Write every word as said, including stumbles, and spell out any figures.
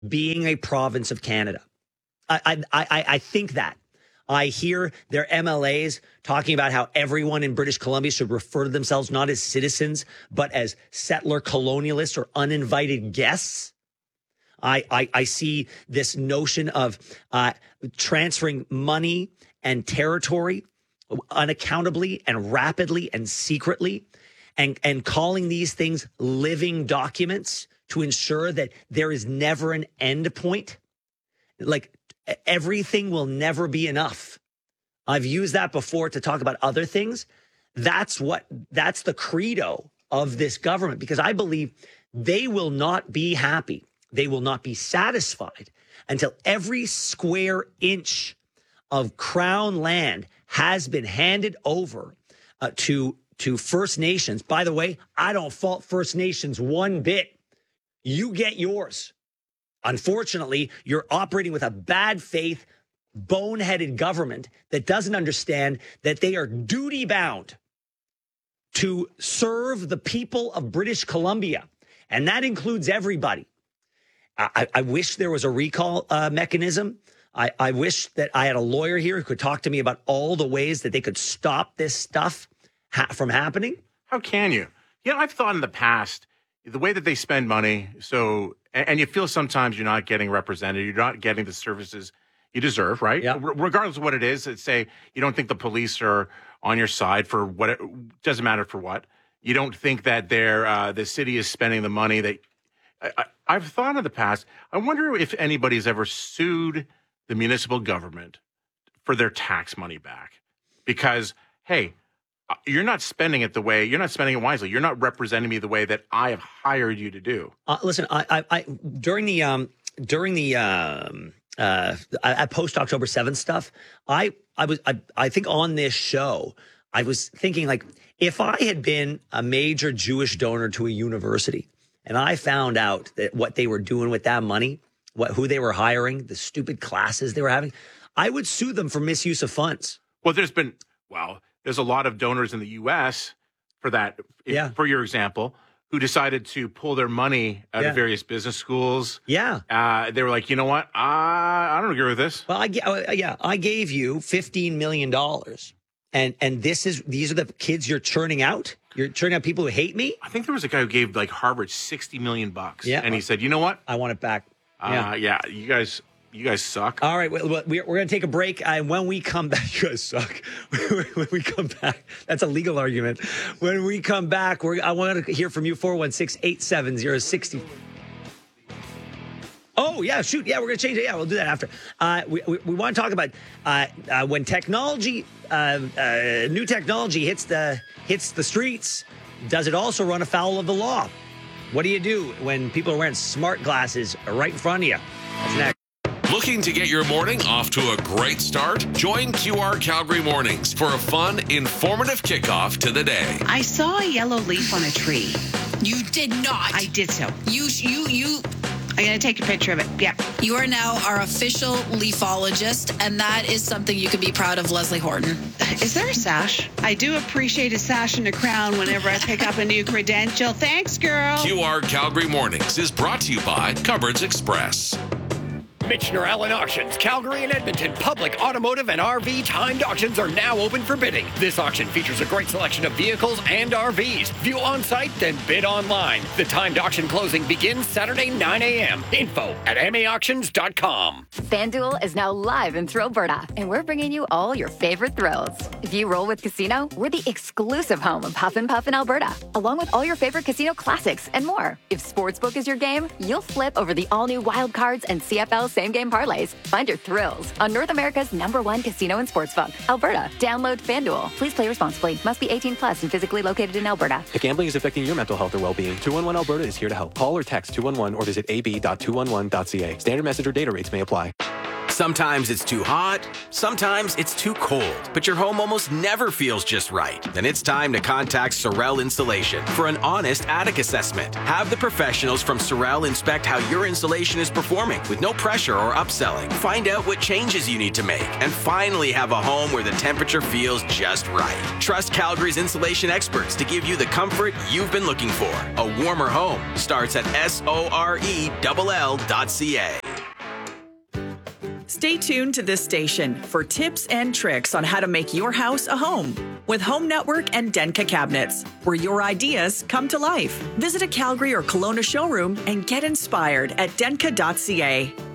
being a province of Canada. I, I, I, I think that. I hear their M L As talking about how everyone in British Columbia should refer to themselves not as citizens, but as settler colonialists or uninvited guests. I, I, I see this notion of uh, transferring money and territory unaccountably and rapidly and secretly, and, and calling these things living documents to ensure that there is never an end point. Like, everything will never be enough. I've used that before to talk about other things. That's what, that's the credo of this government, because I believe they will not be happy. They will not be satisfied until every square inch of Crown land has been handed over uh, to, to First Nations. By the way, I don't fault First Nations one bit. You get yours. Unfortunately, you're operating with a bad faith, boneheaded government that doesn't understand that they are duty bound to serve the people of British Columbia. And that includes everybody. I, I wish there was a recall uh, mechanism. I, I wish that I had a lawyer here who could talk to me about all the ways that they could stop this stuff ha- from happening. How can you? You know, I've thought in the past, the way that they spend money, so, and, and you feel sometimes you're not getting represented, you're not getting the services you deserve, right? Yeah. R- regardless of what it is, let's say you don't think the police are on your side for what, it doesn't matter for what. You don't think that they're, uh, the city is spending the money that, I, I, I've thought in the past, I wonder if anybody's ever sued the municipal government for their tax money back. Because, hey, you're not spending it the way, you're not spending it wisely. You're not representing me the way that I have hired you to do. Uh, listen, I, I, I, during the, um, during the, um, uh, at post October seventh stuff, I, I was, I, I think on this show, I was thinking, like, if I had been a major Jewish donor to a university and I found out that what they were doing with that money, what, who they were hiring, the stupid classes they were having, I would sue them for misuse of funds. Well, there's been, well, there's a lot of donors in the U S for that, yeah. for your example, who decided to pull their money out yeah. of various business schools. Yeah. Uh, they were like, you know what? Uh, I don't agree with this. Well, I, yeah, I gave you fifteen million dollars. And and this is these are the kids you're churning out? You're churning out people who hate me? I think there was a guy who gave like Harvard sixty million bucks. Yeah. And he said, you know what? I want it back. Uh, yeah. yeah, you guys... You guys suck. All right, we're, we're going to take a break. And when we come back, you guys suck. When we come back, that's a legal argument. When we come back, we're, I want to hear from you, four one six, eight seven zero, six zero. Oh, yeah, shoot. Yeah, we're going to change it. Yeah, we'll do that after. Uh, we, we, we want to talk about uh, uh, when technology, uh, uh, new technology hits the hits the streets, does it also run afoul of the law? What do you do when people are wearing smart glasses right in front of you? That's next. Looking to get your morning off to a great start? Join Q R Calgary Mornings for a fun, informative kickoff to the day. I saw a yellow leaf on a tree. You did not. I did so. You, you, you. I'm going to take a picture of it. Yep. You are now our official leafologist, and that is something you can be proud of, Leslie Horton. Is there a sash? I do appreciate a sash and a crown whenever I pick up a new credential. Thanks, girl. Q R Calgary Mornings is brought to you by Cupboards Express. Michener Allen Auctions, Calgary and Edmonton public automotive and R V timed auctions are now open for bidding. This auction features a great selection of vehicles and R Vs. View on site, then bid online. The timed auction closing begins Saturday, nine a.m. Info at m a auctions dot com. FanDuel is now live in Thrill Alberta, and we're bringing you all your favorite thrills. If you roll with Casino, we're the exclusive home of Huff and Puff in Alberta, along with all your favorite casino classics and more. If Sportsbook is your game, you'll flip over the all-new Wild Cards and C F L same-game parlays. Find your thrills on North America's number one casino and sportsbook, Alberta. Download FanDuel. Please play responsibly. Must be eighteen plus and physically located in Alberta. If gambling is affecting your mental health or well-being, two one one Alberta is here to help. Call or text two one one or visit a b dot two one one dot c a. Standard message or data rates may apply. Sometimes it's too hot, sometimes it's too cold, but your home almost never feels just right. Then it's time to contact Sorel Insulation for an honest attic assessment. Have the professionals from Sorel inspect how your insulation is performing with no pressure or upselling. Find out what changes you need to make and finally have a home where the temperature feels just right. Trust Calgary's insulation experts to give you the comfort you've been looking for. A warmer home starts at S O R E L L dot C A. Stay tuned to this station for tips and tricks on how to make your house a home with Home Network and Denka Cabinets, where your ideas come to life. Visit a Calgary or Kelowna showroom and get inspired at denka dot C A.